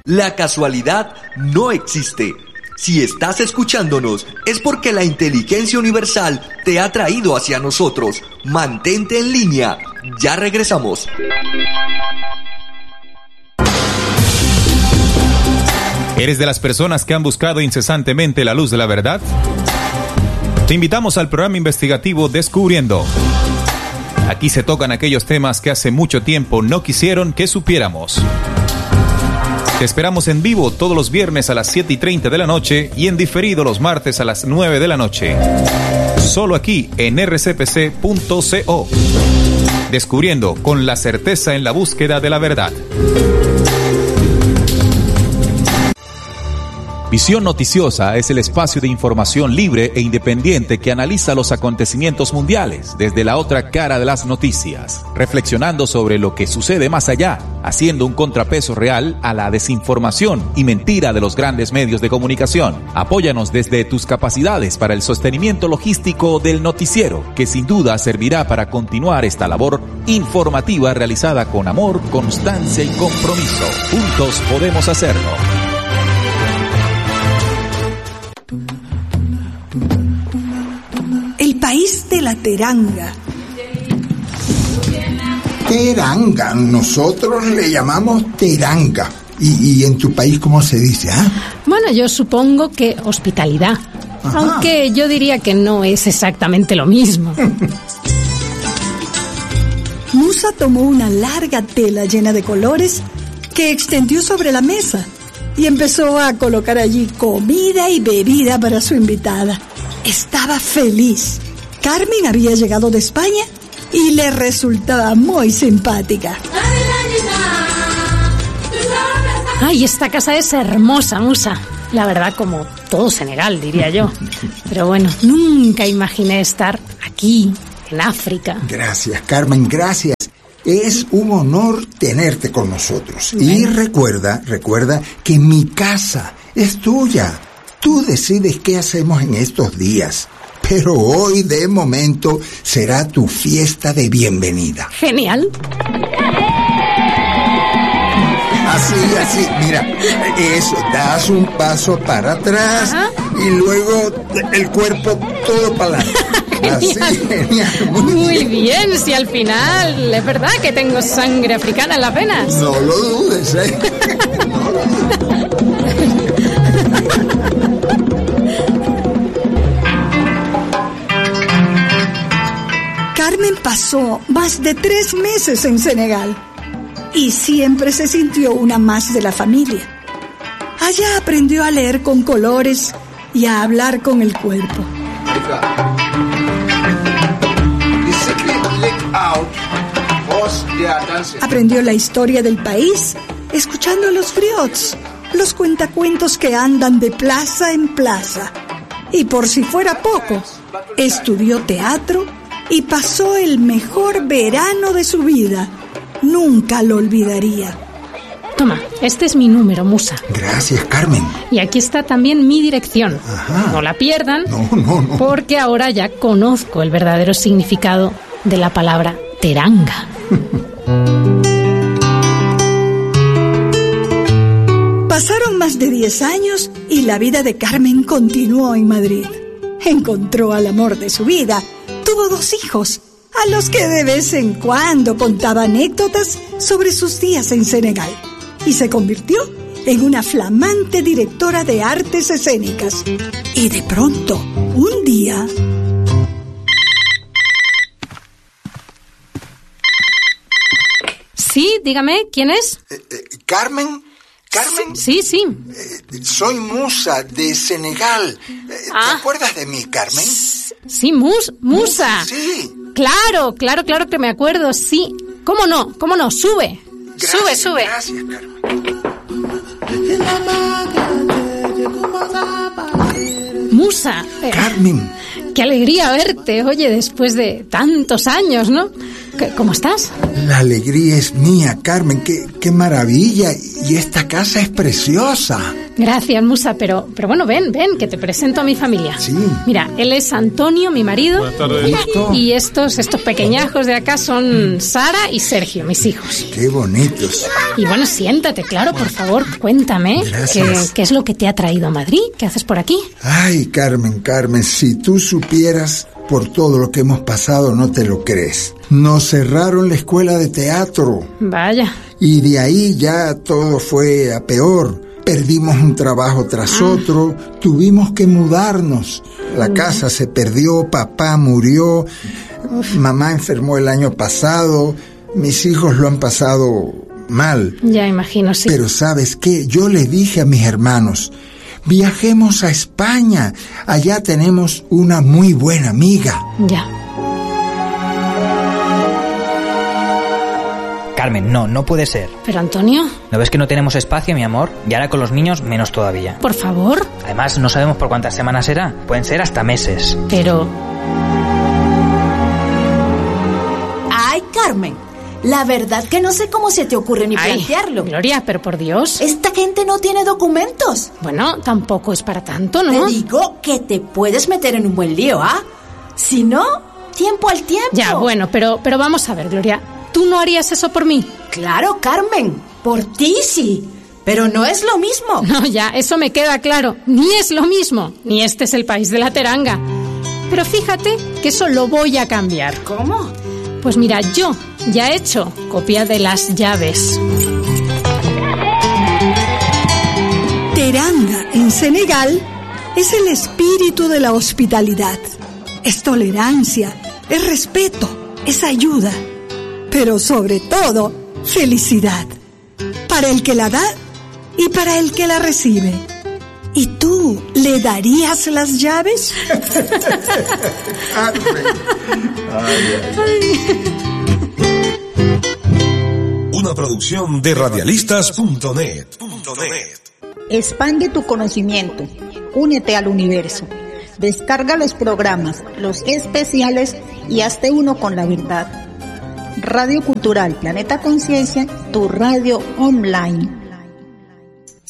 La casualidad no existe. Si estás escuchándonos, es porque la inteligencia universal te ha traído hacia nosotros. Mantente en línea. Ya regresamos. ¿Eres de las personas que han buscado incesantemente la luz de la verdad? Te invitamos al programa investigativo Descubriendo. Aquí se tocan aquellos temas que hace mucho tiempo no quisieron que supiéramos. Te esperamos en vivo todos los viernes a las 7:30 de la noche y en diferido los martes a las 9 de la noche. Solo aquí en rcpc.co. Descubriendo con la certeza en la búsqueda de la verdad. Visión Noticiosa es el espacio de información libre e independiente que analiza los acontecimientos mundiales desde la otra cara de las noticias, reflexionando sobre lo que sucede más allá, haciendo un contrapeso real a la desinformación y mentira de los grandes medios de comunicación. Apóyanos desde tus capacidades para el sostenimiento logístico del noticiero, que sin duda servirá para continuar esta labor informativa realizada con amor, constancia y compromiso. Juntos podemos hacerlo. El país de la teranga. Teranga, nosotros le llamamos teranga. ¿Y en tu país cómo se dice? Bueno, yo supongo que hospitalidad. Ajá. Aunque yo diría que no es exactamente lo mismo. Musa tomó una larga tela llena de colores que extendió sobre la mesa y empezó a colocar allí comida y bebida para su invitada. Estaba feliz. Carmen había llegado de España y le resultaba muy simpática. Ay, esta casa es hermosa, Musa. La verdad, como todo Senegal, diría yo. Pero bueno, nunca imaginé estar aquí, en África. Gracias, Carmen, gracias. Es un honor tenerte con nosotros. Y recuerda que mi casa es tuya. Tú decides qué hacemos en estos días. Pero hoy, de momento, será tu fiesta de bienvenida. Genial. Así, mira, eso, das un paso para atrás. Ajá. Y luego el cuerpo todo para adelante. Así, genial. Muy bien, si al final es verdad que tengo sangre africana en las venas. No lo dudes, No lo dudes. Carmen pasó más de 3 meses en Senegal y siempre se sintió una más de la familia. Allá aprendió a leer con colores y a hablar con el cuerpo. Aprendió la historia del país escuchando a los griots, los cuentacuentos que andan de plaza en plaza. Y por si fuera poco, estudió teatro y pasó el mejor verano de su vida. Nunca lo olvidaría. Toma, este es mi número, Musa. Gracias, Carmen. Y aquí está también mi dirección. Ajá. No la pierdan. No. Porque ahora ya conozco el verdadero significado de la palabra teranga. Pasaron más de 10 años y la vida de Carmen continuó en Madrid. Encontró al amor de su vida. Tuvo 2 hijos, a los que de vez en cuando contaba anécdotas sobre sus días en Senegal. Y se convirtió en una flamante directora de artes escénicas. Y de pronto, un día... Sí, dígame, ¿quién es? ¿Carmen? ¿Carmen? Sí. Soy Musa, de Senegal. ¿Te acuerdas de mí, Carmen? Sí, Musa. Sí. Claro que me acuerdo, sí. ¿Cómo no? Sube. Gracias, Sube. Gracias, Carmen. Musa. Carmen. Qué alegría verte, oye, después de tantos años, ¿no? ¿Cómo estás? La alegría es mía, Carmen. Qué maravilla. Y esta casa es preciosa. Gracias, Musa, pero bueno, ven, que te presento a mi familia. Sí. Mira, él es Antonio, mi marido. Buenas tardes. Y estos pequeñajos de acá son Sara y Sergio, mis hijos. Qué bonitos. Y bueno, siéntate, claro, por favor, cuéntame. Gracias. ¿Qué es lo que te ha traído a Madrid? ¿Qué haces por aquí? Ay, Carmen, si tú supieras por todo lo que hemos pasado, no te lo crees. Nos cerraron la escuela de teatro. Vaya. Y de ahí ya todo fue a peor. Perdimos un trabajo tras otro, tuvimos que mudarnos. La casa se perdió, papá murió, mamá enfermó el año pasado, mis hijos lo han pasado mal. Ya imagino, sí. Pero ¿sabes qué? Yo le dije a mis hermanos, viajemos a España, allá tenemos una muy buena amiga. Ya. Carmen, no puede ser. Pero Antonio... ¿No ves que no tenemos espacio, mi amor? Y ahora con los niños, menos todavía. Por favor. Además, no sabemos por cuántas semanas será. Pueden ser hasta meses. Pero... Ay, Carmen, la verdad que no sé cómo se te ocurre ni plantearlo. Gloria, pero por Dios. Esta gente no tiene documentos. Bueno, tampoco es para tanto, ¿no? Te digo que te puedes meter en un buen lío, ¿ah? Si no, tiempo al tiempo. Ya, bueno, pero vamos a ver, Gloria. ¿Tú no harías eso por mí? Claro, Carmen, por ti sí, pero no es lo mismo. No, ya, eso me queda claro. Ni es lo mismo, ni este es el país de la teranga. Pero fíjate que eso lo voy a cambiar. ¿Cómo? Pues mira, yo ya he hecho copia de las llaves. Teranga, en Senegal, es el espíritu de la hospitalidad. Es tolerancia, es respeto, es ayuda. Pero sobre todo, felicidad. Para el que la da y para el que la recibe. ¿Y tú le darías las llaves? Una producción de radialistas.net. Expande tu conocimiento. Únete al universo. Descarga los programas, los especiales y hazte uno con la verdad. Radio Cultural Planeta Conciencia, tu radio online.